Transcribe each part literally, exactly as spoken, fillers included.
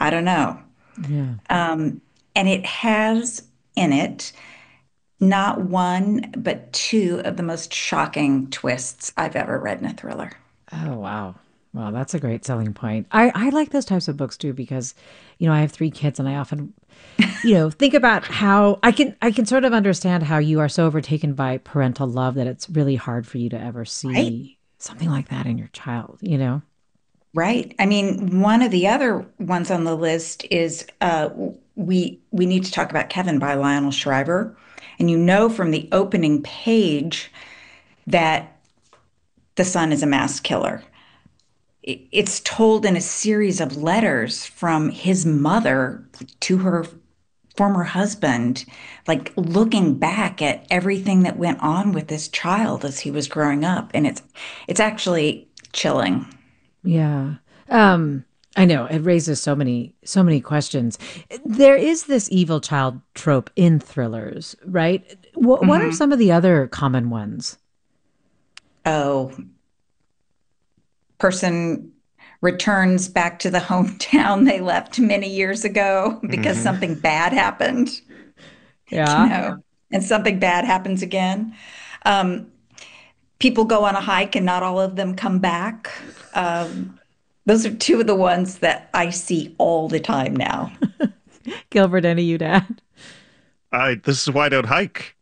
I don't know. Yeah. Um, and it has in it not one, but two of the most shocking twists I've ever read in a thriller. Oh, wow. Well, that's a great selling point. I, I like those types of books too because, you know, I have three kids and I often, you know, think about how I can I can sort of understand how you are so overtaken by parental love that it's really hard for you to ever Right. see something like that in your child, you know? Right. I mean, one of the other ones on the list is uh, we we need to talk about Kevin by Lionel Shriver. And you know from the opening page that the son is a mass killer. It's told in a series of letters from his mother to her former husband, like looking back at everything that went on with this child as he was growing up. And it's it's actually chilling. Yeah. Um, I know it raises so many so many questions. There is this evil child trope in thrillers, right? What what are Mhm. some of the other common ones? Oh, person returns back to the hometown they left many years ago because Hmm. something bad happened, you Yeah. know, and something bad happens again. Um, People go on a hike and not all of them come back. Um, those are two of the ones that I see all the time now. Gilbert, any you dad? I this is why I don't hike.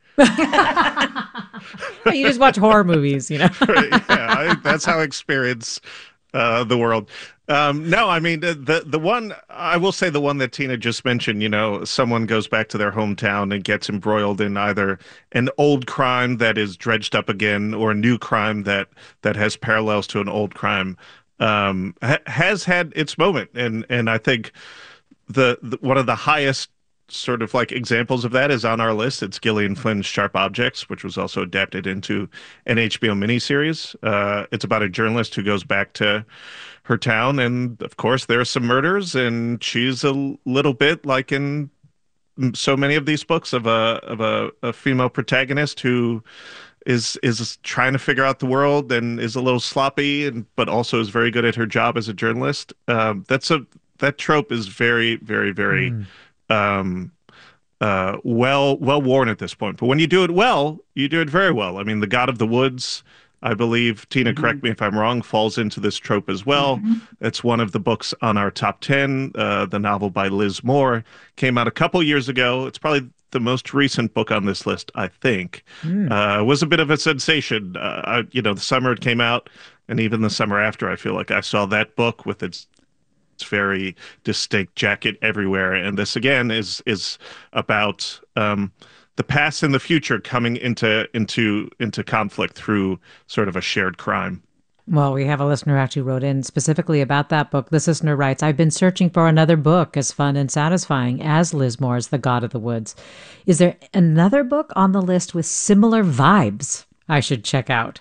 You just watch horror movies, you know. Yeah, I, that's how I experience uh, the world. Um, no, I mean the, the the one I will say the one that Tina just mentioned. You know, someone goes back to their hometown and gets embroiled in either an old crime that is dredged up again, or a new crime that that has parallels to an old crime. Um, ha has had its moment, and and I think the, the one of the highest sort of like examples of that is on our list. It's Gillian Flynn's Sharp Objects, which was also adapted into an H B O miniseries. Uh, it's about a journalist who goes back to her town, and of course, there are some murders, and she's a little bit like in so many of these books of a of a, a female protagonist who is is trying to figure out the world and is a little sloppy and but also is very good at her job as a journalist. Um, that's a that trope is very, very, very Mm. um, uh, well well worn at this point. But when you do it well, you do it very well. I mean, The God of the Woods, I believe, Tina, correct Mhm. me if I'm wrong, falls into this trope as well. Mhm. It's one of the books on our top ten. Uh, the novel by Liz Moore came out a couple years ago. It's probably the most recent book on this list, I think. Mm. Uh, was a bit of a sensation. Uh, I, you know, the summer it came out, and even the summer after, I feel like I saw that book with its very distinct jacket everywhere. And this again is is about um, the past and the future coming into into into conflict through sort of a shared crime. Well, we have a listener who actually wrote in specifically about that book. This listener writes, I've been searching for another book as fun and satisfying as Liz Moore's The God of the Woods. Is there another book on the list with similar vibes I should check out?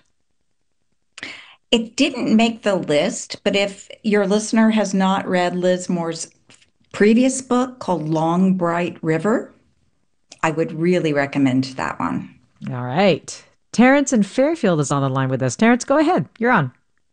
It didn't make the list, but if your listener has not read Liz Moore's previous book called Long Bright River, I would really recommend that one. All right. Terrence in Fairfield is on the line with us. Terrence, go ahead. You're on.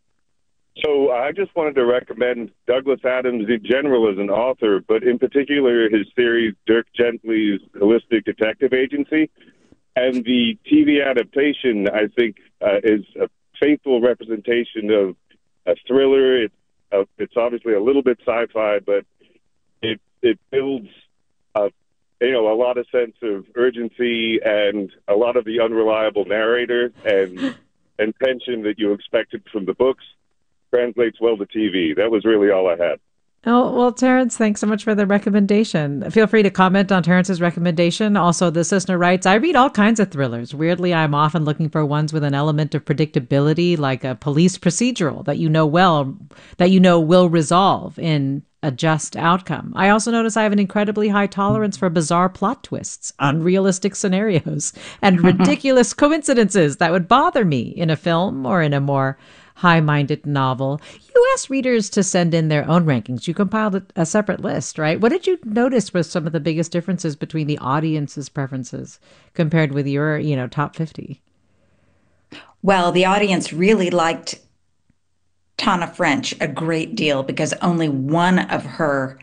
So I just wanted to recommend Douglas Adams in general as an author, but in particular his series Dirk Gently's Holistic Detective Agency. And the T V adaptation, I think, uh, is a faithful representation of a thriller. It's, uh, it's obviously a little bit sci-fi, but it it builds a you know a lot of sense of urgency and a lot of the unreliable narrator and and tension that you expected from the books translates well to T V. That was really all I had. Oh, well, Terrence, thanks so much for the recommendation. Feel free to comment on Terrence's recommendation. Also, this listener writes, I read all kinds of thrillers. Weirdly, I'm often looking for ones with an element of predictability, like a police procedural that you know well, that you know will resolve in a just outcome. I also notice I have an incredibly high tolerance for bizarre plot twists, unrealistic scenarios, and ridiculous coincidences that would bother me in a film or in a more high minded novel. You asked readers to send in their own rankings. You compiled a, a separate list, right? What did you notice were some of the biggest differences between the audience's preferences compared with your, you know, top fifty? Well, the audience really liked Tana French a great deal because only one of her